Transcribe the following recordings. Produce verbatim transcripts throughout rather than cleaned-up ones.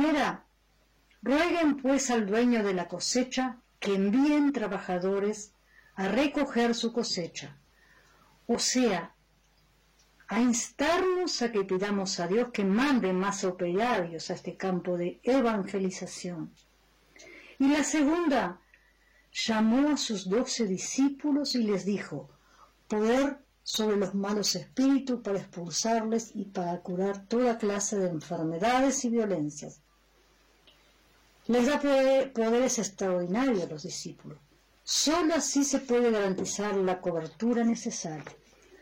manera, rueguen pues al dueño de la cosecha que envíen trabajadores a recoger su cosecha. O sea, a instarnos a que pidamos a Dios que mande más operarios a este campo de evangelización. Y la segunda, llamó a sus doce discípulos y les dijo, poder sobre los malos espíritus para expulsarles y para curar toda clase de enfermedades y violencias. Les da poderes extraordinarios a los discípulos. Solo así se puede garantizar la cobertura necesaria.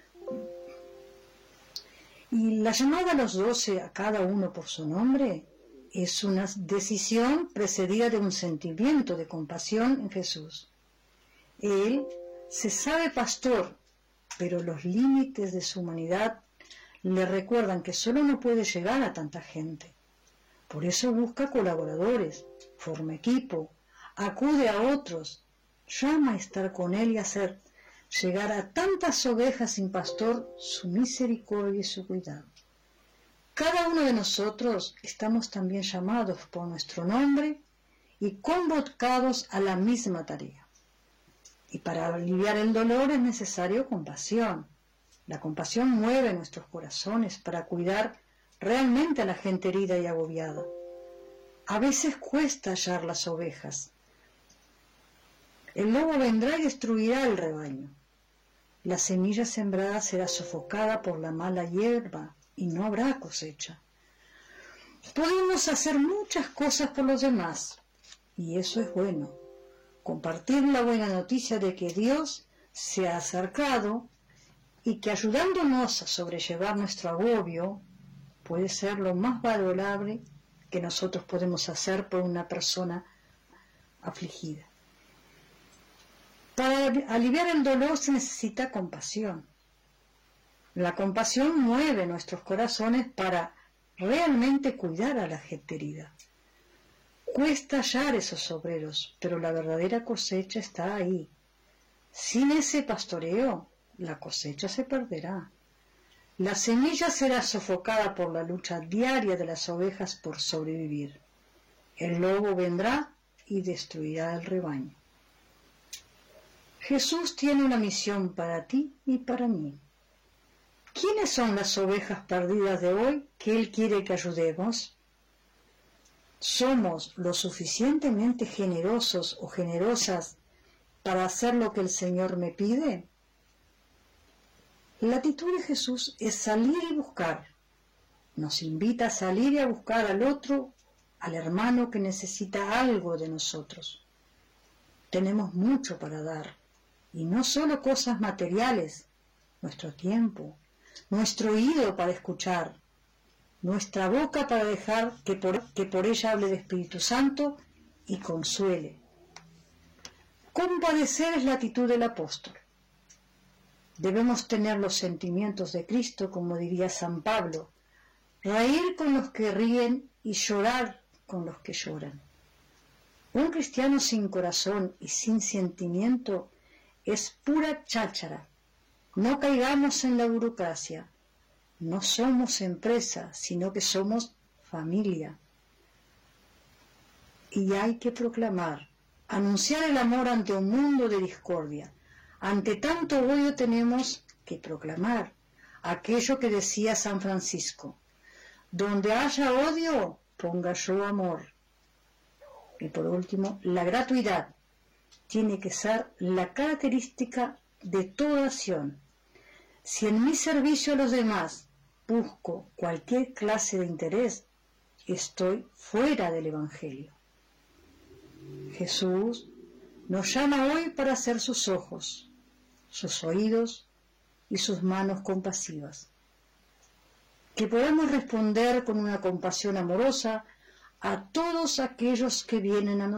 Y la llamada a los doce, a cada uno por su nombre, es una decisión precedida de un sentimiento de compasión en Jesús. Él se sabe pastor, pero los límites de su humanidad le recuerdan que solo no puede llegar a tanta gente. Por eso busca colaboradores, forma equipo, acude a otros, llama a estar con él y hacer llegar a tantas ovejas sin pastor su misericordia y su cuidado. Cada uno de nosotros estamos también llamados por nuestro nombre y convocados a la misma tarea. Y para aliviar el dolor es necesario compasión. La compasión mueve nuestros corazones para cuidar realmente a la gente herida y agobiada. A veces cuesta hallar las ovejas. El lobo vendrá y destruirá el rebaño. La semilla sembrada será sofocada por la mala hierba y no habrá cosecha. Podemos hacer muchas cosas por los demás, y eso es bueno. Compartir la buena noticia de que Dios se ha acercado y que ayudándonos a sobrellevar nuestro agobio puede ser lo más valorable que nosotros podemos hacer por una persona afligida. Para aliviar el dolor se necesita compasión. La compasión mueve nuestros corazones para realmente cuidar a la gente herida. Cuesta hallar esos obreros, pero la verdadera cosecha está ahí. Sin ese pastoreo, la cosecha se perderá. La semilla será sofocada por la lucha diaria de las ovejas por sobrevivir. El lobo vendrá y destruirá el rebaño. Jesús tiene una misión para ti y para mí. ¿Quiénes son las ovejas perdidas de hoy que Él quiere que ayudemos? ¿Somos lo suficientemente generosos o generosas para hacer lo que el Señor me pide? La actitud de Jesús es salir y buscar. Nos invita a salir y a buscar al otro, al hermano que necesita algo de nosotros. Tenemos mucho para dar, y no solo cosas materiales, nuestro tiempo, nuestro oído para escuchar, nuestra boca para dejar que por, que por ella hable el Espíritu Santo y consuele. Compadecer es la actitud del apóstol. Debemos tener los sentimientos de Cristo, como diría San Pablo, reír con los que ríen y llorar con los que lloran. Un cristiano sin corazón y sin sentimiento es pura cháchara. No caigamos en la burocracia. No somos empresa, sino que somos familia. Y hay que proclamar, anunciar el amor ante un mundo de discordia. Ante tanto odio tenemos que proclamar aquello que decía San Francisco: donde haya odio, ponga yo amor. Y por último, la gratuidad tiene que ser la característica de toda acción. Si en mi servicio a los demás busco cualquier clase de interés, estoy fuera del Evangelio. Jesús nos llama hoy para ser sus ojos, sus oídos y sus manos compasivas. Que podamos responder con una compasión amorosa a todos aquellos que vienen a nosotros.